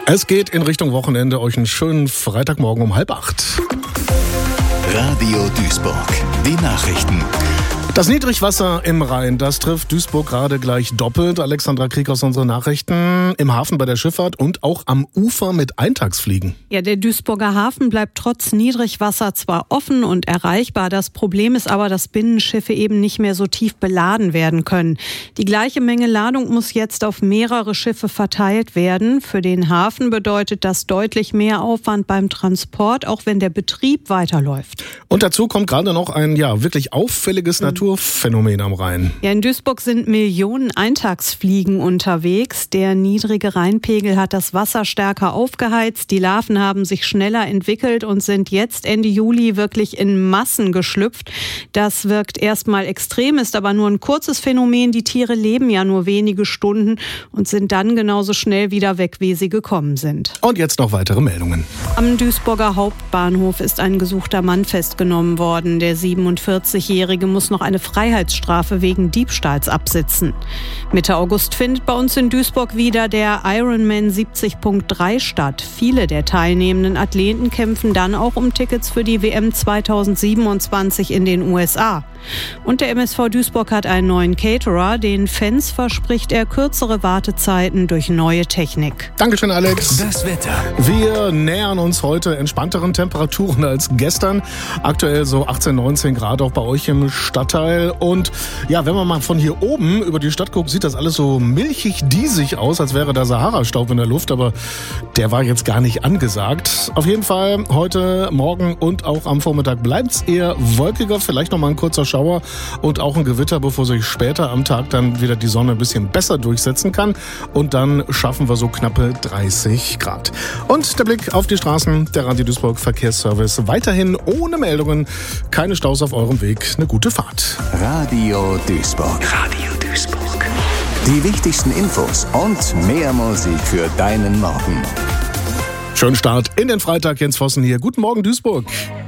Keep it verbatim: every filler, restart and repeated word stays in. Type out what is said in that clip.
Es geht in Richtung Wochenende. Euch einen schönen Freitagmorgen um halb acht. Radio Duisburg, die Nachrichten. Das Niedrigwasser im Rhein, das trifft Duisburg gerade gleich doppelt. Alexandra Krieg aus unseren Nachrichten. Im Hafen bei der Schifffahrt und auch am Ufer mit Eintagsfliegen. Ja, der Duisburger Hafen bleibt trotz Niedrigwasser zwar offen und erreichbar. Das Problem ist aber, dass Binnenschiffe eben nicht mehr so tief beladen werden können. Die gleiche Menge Ladung muss jetzt auf mehrere Schiffe verteilt werden. Für den Hafen bedeutet das deutlich mehr Aufwand beim Transport, auch wenn der Betrieb weiterläuft. Und dazu kommt gerade noch ein ja wirklich auffälliges mhm. Naturphänomen am Rhein. Ja, in Duisburg sind Millionen Eintagsfliegen unterwegs. Der niedrige Rheinpegel hat das Wasser stärker aufgeheizt. Die Larven haben sich schneller entwickelt und sind jetzt Ende Juli wirklich in Massen geschlüpft. Das wirkt erstmal extrem, ist aber nur ein kurzes Phänomen. Die Tiere leben ja nur wenige Stunden und sind dann genauso schnell wieder weg, wie sie gekommen sind. Und jetzt noch weitere Meldungen. Am Duisburger Hauptbahnhof ist ein gesuchter Mann festgenommen worden. Der siebenundvierzigjährige muss noch eine Freiheitsstrafe wegen Diebstahls absitzen. Mitte August findet bei uns in Duisburg wieder der Ironman siebzig Punkt drei statt. Viele der teilnehmenden Athleten kämpfen dann auch um Tickets für die W M zweitausendsiebenundzwanzig in den U S A. Und der M S V Duisburg hat einen neuen Caterer. Den Fans verspricht er kürzere Wartezeiten durch neue Technik. Dankeschön, Alex. Das Wetter. Wir nähern uns heute entspannteren Temperaturen als gestern. Aktuell so achtzehn, neunzehn Grad auch bei euch im Stadtteil. Und ja, wenn man mal von hier oben über die Stadt guckt, sieht das alles so milchig-diesig aus, als wäre da Sahara-Staub in der Luft. Aber der war jetzt gar nicht angesagt. Auf jeden Fall heute, morgen und auch am Vormittag bleibt es eher wolkiger. Vielleicht noch mal ein kurzer Schauer und auch ein Gewitter, bevor sich später am Tag dann wieder die Sonne ein bisschen besser durchsetzen kann. Und dann schaffen wir so knappe dreißig Grad. Und der Blick auf die Straßen, der Radio Duisburg Verkehrsservice. Weiterhin ohne Meldungen, keine Staus auf eurem Weg. Eine gute Fahrt. Radio Duisburg. Radio Duisburg. Die wichtigsten Infos und mehr Musik für deinen Morgen. Schönen Start in den Freitag. Jens Vossen hier. Guten Morgen, Duisburg.